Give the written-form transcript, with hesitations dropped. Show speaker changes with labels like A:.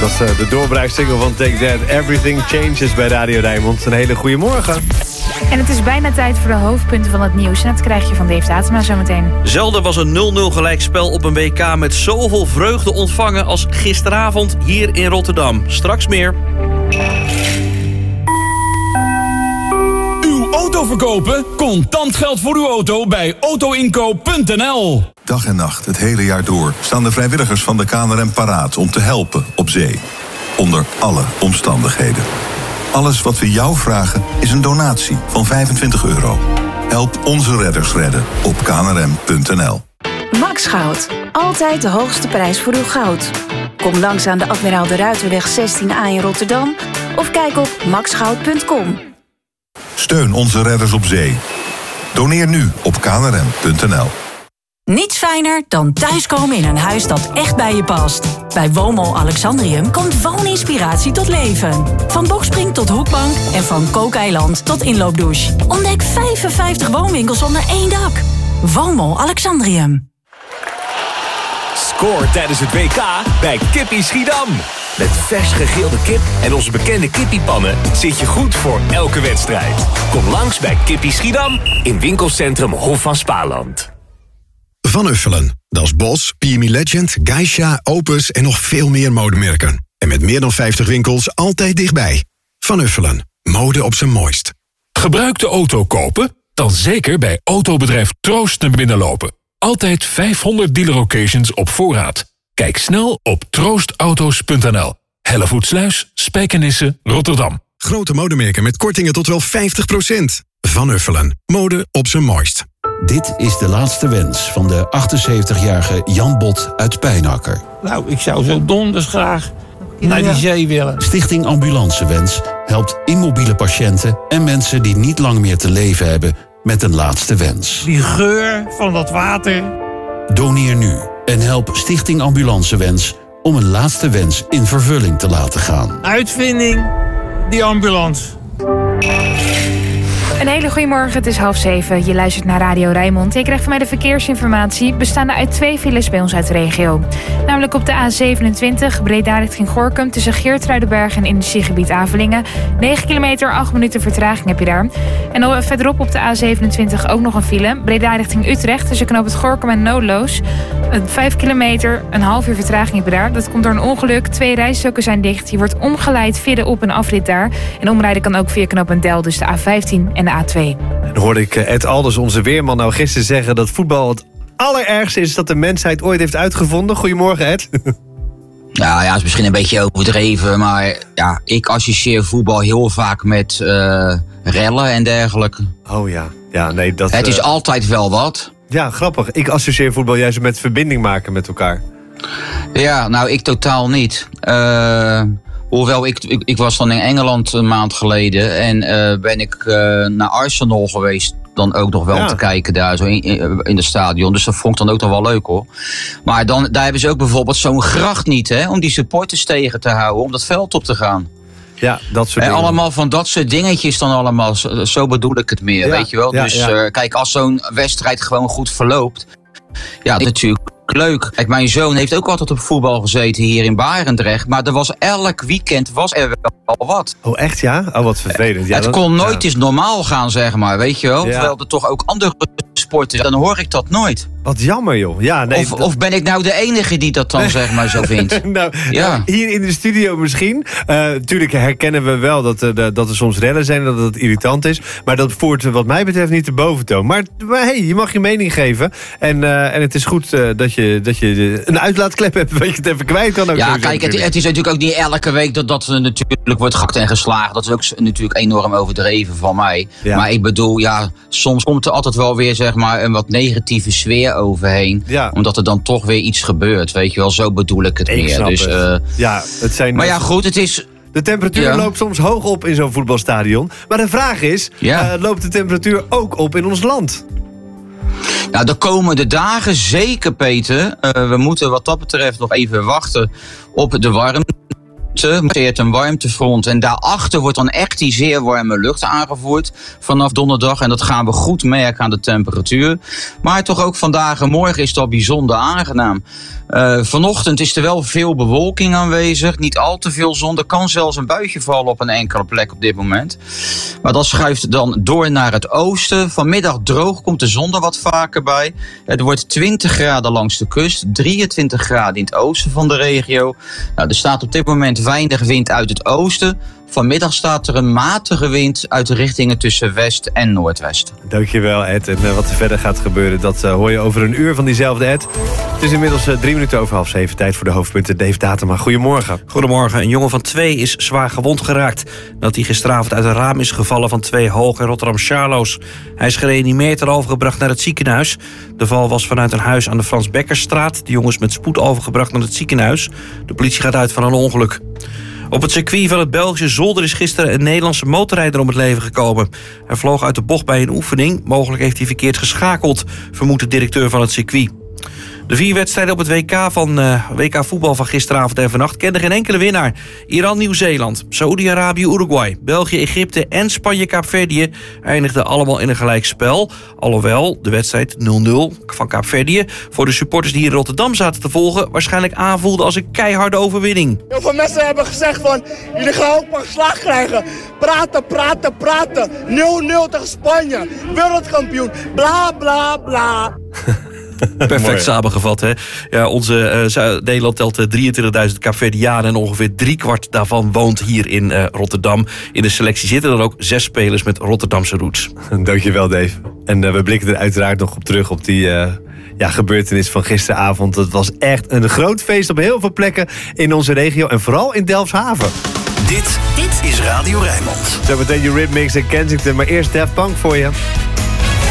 A: was de doorbraaksingle van Take That. Everything Changes bij Radio Rijnmond. Een hele goede morgen.
B: En het is bijna tijd voor de hoofdpunten van het nieuws. En dat krijg je van Dave Datema zometeen.
C: Zelden was een 0-0 gelijkspel op een WK met zoveel vreugde ontvangen als gisteravond hier in Rotterdam. Straks meer.
D: Uw auto verkopen? Contant geld voor uw auto bij autoinkoop.nl.
E: Dag en nacht, het hele jaar door, staan de vrijwilligers van de KNRM paraat om te helpen op zee. Onder alle omstandigheden. Alles wat we jou vragen is een donatie van €25. Help onze redders redden op knrm.nl.
F: Max Goud. Altijd de hoogste prijs voor uw goud. Kom langs aan de Admiraal de Ruiterweg 16A in Rotterdam of kijk op maxgoud.com.
E: Steun onze redders op zee. Doneer nu op knrm.nl.
G: Niets fijner dan thuiskomen in een huis dat echt bij je past. Bij Woonmol Alexandrium komt wooninspiratie tot leven. Van bokspring tot hoekbank en van kookeiland tot inloopdouche. Ontdek 55 woonwinkels onder één dak. Woonmol Alexandrium.
H: Scoor tijdens het WK bij Kippie Schiedam. Met vers gegrilde kip en onze bekende kippiepannen zit je goed voor elke wedstrijd. Kom langs bij Kippie Schiedam in winkelcentrum Hof van Spaarland.
I: Van Uffelen, Dat is Bos, PME Legend, Geisha, Opus en nog veel meer modemerken. En met meer dan 50 winkels altijd dichtbij. Van Uffelen, mode op zijn mooist.
D: Gebruikte auto kopen? Dan zeker bij autobedrijf Troost naar binnen lopen. Altijd 500 dealer locations op voorraad. Kijk snel op troostauto's.nl. Hellevoetsluis, Spijkenisse, Rotterdam.
I: Grote modemerken met kortingen tot wel 50%. Van Uffelen, mode op zijn mooist.
J: Dit is de laatste wens van de 78-jarige Jan Bot uit Pijnakker.
K: Nou, ik zou zo donders graag naar die zee willen.
J: Stichting Ambulancewens helpt immobiele patiënten en mensen die niet lang meer te leven hebben met een laatste wens.
K: Die geur van dat water.
J: Doneer nu en help Stichting Ambulancewens om een laatste wens in vervulling te laten gaan.
K: Uitvinding, die ambulance.
B: Een hele goede morgen, het is 6:30. Je luistert naar Radio Rijnmond. Je krijgt van mij de verkeersinformatie, bestaande uit 2 files bij ons uit de regio. Namelijk op de A27, Breda richting Gorinchem, tussen Geertruidenberg en industriegebied Avelingen. 9 kilometer, 8 minuten vertraging heb je daar. En verderop op de A27 ook nog een file. Breda richting Utrecht, tussen knoop het Gorinchem en Noodloos. 5 kilometer, een half uur vertraging heb je daar. Dat komt door een ongeluk. 2 rijstroken zijn dicht. Je wordt omgeleid via de op- en afrit daar. En omrijden kan ook via knooppunt Del, dus de A15 en de A2.
A: Dan hoorde ik Ed Alders, onze weerman, nou gisteren zeggen dat voetbal het allerergste is dat de mensheid ooit heeft uitgevonden. Goedemorgen, Ed.
L: Ja, is misschien een beetje overdreven, maar ja, ik associeer voetbal heel vaak met rellen en dergelijke.
A: Oh ja, nee, dat...
L: Het is altijd wel wat.
A: Ja, grappig. Ik associeer voetbal juist met verbinding maken met elkaar.
L: Ja, nou, ik totaal niet. Hoewel, ik was dan in Engeland een maand geleden en ben ik naar Arsenal geweest. Dan ook nog wel te kijken daar zo in het stadion. Dus dat vond ik dan ook nog wel leuk, hoor. Maar daar hebben ze ook bijvoorbeeld zo'n gracht niet, hè, om die supporters tegen te houden, om dat veld op te gaan.
A: Ja, dat soort dingen.
L: Allemaal van dat soort dingetjes dan allemaal. Zo bedoel ik het meer, weet je wel. Dus kijk, als zo'n wedstrijd gewoon goed verloopt, ja, natuurlijk leuk. Kijk, mijn zoon heeft ook altijd op voetbal gezeten hier in Barendrecht. Maar er was elk weekend er wel wat.
A: Oh, echt ja? Oh, wat vervelend. Ja,
L: het kon nooit eens normaal gaan, zeg maar, weet je wel. Ja. Terwijl er toch ook andere sporten, dan hoor ik dat nooit.
A: Wat jammer, joh. Ja, nee,
L: of ben ik nou de enige die dat dan zeg maar zo vindt?
A: Nou, hier in de studio misschien. Natuurlijk herkennen we wel dat er soms rellen zijn en dat het irritant is. Maar dat voert wat mij betreft niet de boventoon. Maar hey, je mag je mening geven. En het is goed dat je een uitlaatklep hebt, dat je het even kwijt kan. Ook
L: ja, kijk, het is natuurlijk ook niet elke week dat er natuurlijk wordt gehakt en geslagen. Dat is ook natuurlijk enorm overdreven van mij. Ja. Maar ik bedoel, ja, soms komt er altijd wel weer zeg maar een wat negatieve sfeer overheen. Ja. Omdat er dan toch weer iets gebeurt, weet je wel. Zo bedoel ik het meer. Dus,
A: het zijn
L: maar ja, goed, het is...
A: De temperatuur loopt soms hoog op in zo'n voetbalstadion. Maar de vraag is, loopt de temperatuur ook op in ons land?
L: Nou, de komende dagen zeker, Peter. We moeten wat dat betreft nog even wachten op de warmte. passeert een warmtefront en daarachter wordt dan echt die zeer warme lucht aangevoerd vanaf donderdag. En dat gaan we goed merken aan de temperatuur. Maar toch ook vandaag en morgen is dat bijzonder aangenaam. Vanochtend is er wel veel bewolking aanwezig. Niet al te veel zon. Er kan zelfs een buitje vallen op een enkele plek op dit moment. Maar dat schuift dan door naar het oosten. Vanmiddag droog, komt de zon er wat vaker bij. Het wordt 20 graden langs de kust. 23 graden in het oosten van de regio. Nou, er staat op dit moment weinig wind uit het oosten. Vanmiddag staat er een matige wind uit de richtingen tussen west en noordwest.
A: Dankjewel, Ed. En wat er verder gaat gebeuren, dat hoor je over een uur van diezelfde Ed. Het is inmiddels 3 minuten over 6:30. Tijd voor de hoofdpunten. Dave Datema, goedemorgen.
C: Goedemorgen. Een jongen van 2 is zwaar gewond geraakt nadat hij gisteravond uit een raam is gevallen van 2 hoog in Rotterdam-Charloes. Hij is gereanimeerd en overgebracht naar het ziekenhuis. De val was vanuit een huis aan de Frans Bekkerstraat. De jongen is met spoed overgebracht naar het ziekenhuis. De politie gaat uit van een ongeluk. Op het circuit van het Belgische Zolder is gisteren een Nederlandse motorrijder om het leven gekomen. Hij vloog uit de bocht bij een oefening. Mogelijk heeft hij verkeerd geschakeld, vermoedt de directeur van het circuit. De 4 wedstrijden op het WK voetbal van gisteravond en vannacht kenden geen enkele winnaar. Iran, Nieuw-Zeeland, Saoedi-Arabië, Uruguay, België, Egypte en Spanje, Kaapverdië eindigden allemaal in een gelijkspel. Alhoewel de wedstrijd 0-0 van Kaapverdië voor de supporters die in Rotterdam zaten te volgen waarschijnlijk aanvoelde als een keiharde overwinning.
M: Heel veel mensen hebben gezegd van, jullie gaan ook maar slag krijgen. Praten. 0-0 tegen Spanje. Wereldkampioen. Bla bla bla.
C: Perfect samengevat, hè? Ja, Nederland telt 23.000 Kaapverdianen en ongeveer 3/4 daarvan woont hier in Rotterdam. In de selectie zitten dan ook 6 spelers met Rotterdamse roots.
A: Dankjewel, Dave. En we blikken er uiteraard nog op terug op die gebeurtenis van gisteravond. Het was echt een groot feest op heel veel plekken in onze regio en vooral in Delfshaven.
N: Dit is Radio Rijnmond.
A: Zo meteen je Rhythmix en Kensington, maar eerst Daft Punk voor je.